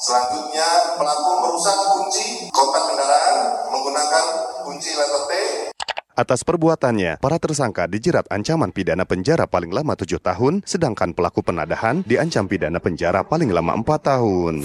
Selanjutnya, pelaku merusak kunci kontak kendaraan menggunakan kunci letter T. Atas perbuatannya, para tersangka dijerat ancaman pidana penjara paling lama 7 tahun, sedangkan pelaku penadahan diancam pidana penjara paling lama 4 tahun.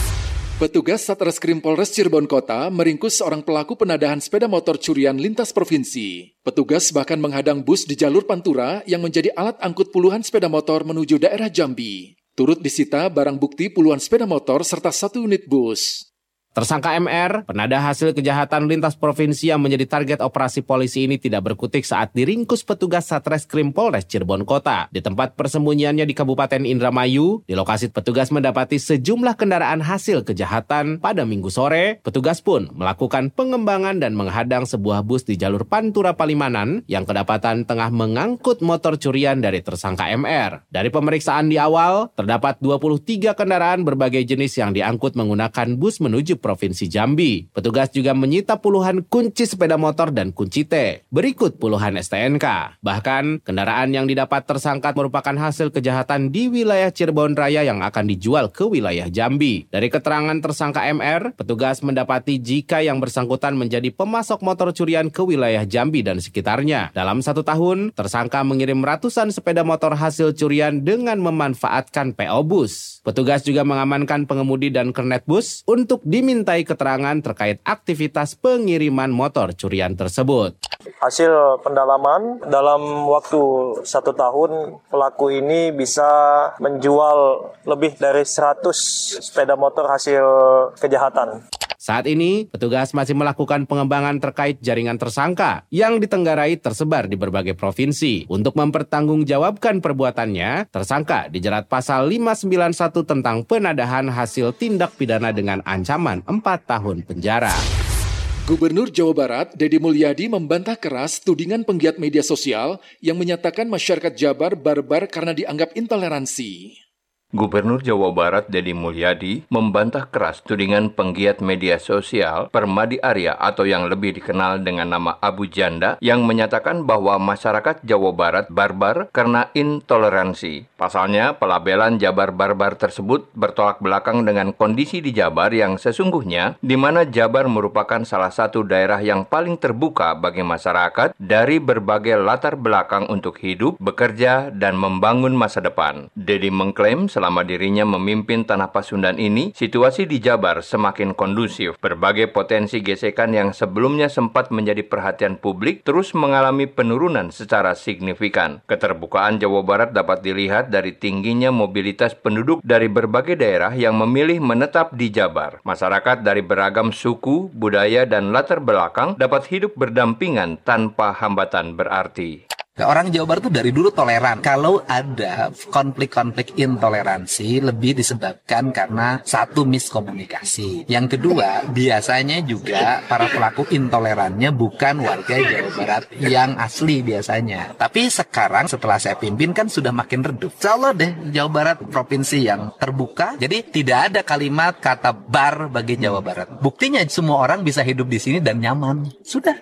Petugas Satreskrim Polres Cirebon Kota meringkus seorang pelaku penadahan sepeda motor curian lintas provinsi. Petugas bahkan menghadang bus di jalur Pantura yang menjadi alat angkut puluhan sepeda motor menuju daerah Jambi. Turut disita barang bukti puluhan sepeda motor serta 1 unit bus. Tersangka MR, penadah hasil kejahatan lintas provinsi yang menjadi target operasi polisi ini tidak berkutik saat diringkus petugas Satreskrim Polres Cirebon Kota. Di tempat persembunyiannya di Kabupaten Indramayu, di lokasi petugas mendapati sejumlah kendaraan hasil kejahatan. Pada Minggu sore, petugas pun melakukan pengembangan dan menghadang sebuah bus di jalur Pantura Palimanan yang kedapatan tengah mengangkut motor curian dari tersangka MR. Dari pemeriksaan di awal, terdapat 23 kendaraan berbagai jenis yang diangkut menggunakan bus menuju Provinsi Jambi. Petugas juga menyita puluhan kunci sepeda motor dan kunci T. Berikut puluhan STNK. Bahkan, kendaraan yang didapat tersangka merupakan hasil kejahatan di wilayah Cirebon Raya yang akan dijual ke wilayah Jambi. Dari keterangan tersangka MR, petugas mendapati jika yang bersangkutan menjadi pemasok motor curian ke wilayah Jambi dan sekitarnya. Dalam 1 tahun, tersangka mengirim ratusan sepeda motor hasil curian dengan memanfaatkan PO Bus. Petugas juga mengamankan pengemudi dan kernet bus untuk dimintai keterangan terkait aktivitas pengiriman motor curian tersebut. Hasil pendalaman, dalam waktu 1 tahun, pelaku ini bisa menjual lebih dari 100 sepeda motor hasil kejahatan. Saat ini, petugas masih melakukan pengembangan terkait jaringan tersangka yang ditenggarai tersebar di berbagai provinsi. Untuk mempertanggungjawabkan perbuatannya, tersangka dijerat pasal 591 tentang penadahan hasil tindak pidana dengan ancaman 4 tahun penjara. Gubernur Jawa Barat, Deddy Mulyadi membantah keras tudingan penggiat media sosial yang menyatakan masyarakat Jabar barbar karena dianggap intoleransi. Gubernur Jawa Barat Deddy Mulyadi membantah keras tudingan penggiat media sosial Permadi Arya atau yang lebih dikenal dengan nama Abu Janda yang menyatakan bahwa masyarakat Jawa Barat barbar karena intoleransi. Pasalnya, pelabelan Jabar barbar tersebut bertolak belakang dengan kondisi di Jabar yang sesungguhnya di mana Jabar merupakan salah satu daerah yang paling terbuka bagi masyarakat dari berbagai latar belakang untuk hidup, bekerja, dan membangun masa depan. Deddy mengklaim selama dirinya memimpin Tanah Pasundan ini, situasi di Jabar semakin kondusif. Berbagai potensi gesekan yang sebelumnya sempat menjadi perhatian publik terus mengalami penurunan secara signifikan. Keterbukaan Jawa Barat dapat dilihat dari tingginya mobilitas penduduk dari berbagai daerah yang memilih menetap di Jabar. Masyarakat dari beragam suku, budaya, dan latar belakang dapat hidup berdampingan tanpa hambatan berarti. Orang Jawa Barat itu dari dulu toleran. Kalau ada konflik-konflik intoleransi lebih disebabkan karena satu miskomunikasi. Yang kedua, biasanya juga para pelaku intolerannya bukan warga Jawa Barat yang asli biasanya. Tapi sekarang setelah saya pimpin kan sudah makin redup. Insya Allah deh Jawa Barat provinsi yang terbuka. Jadi tidak ada kalimat kata bar bagi Jawa Barat. Buktinya semua orang bisa hidup di sini dan nyaman. Sudah.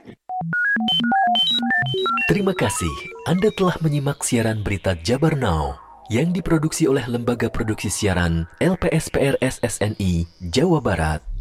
Terima kasih Anda telah menyimak siaran berita Jabar Now yang diproduksi oleh Lembaga Produksi Siaran LPSPR SSNI Jawa Barat.